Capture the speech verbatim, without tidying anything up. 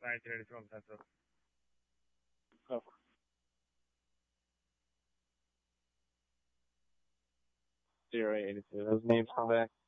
nineteen eighty-two on Central. Oh. Zero eight eighty two. Those names come back.